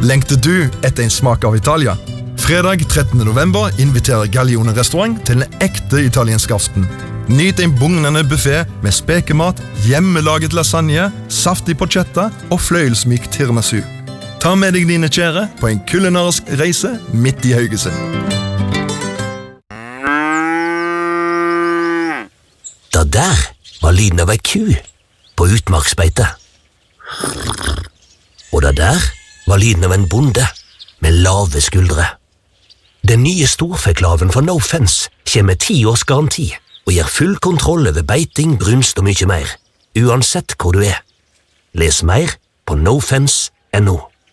Lengter du etter en smak av Italia? Fredag 13. november inviterer Gaglione restaurant til en ekte italiensk aften. Nyt en bugnende buffet med spekemat, hjemmelaget lasagne, saftig porchetta og fløyelsmyk tiramisu. Ta med deg dine kjære på en kulinarisk reise midt i Haugesund. Det der var lyden av ei ku på utmarksbeite. Og det der var lyden av en bonde med lave skuldre. Den nye storfeklaven fra No Fence kommer med 10 års garanti og gir full kontroll over beiting, brunst og mye mer, uansett hvor du er. Les mer på nofence.no.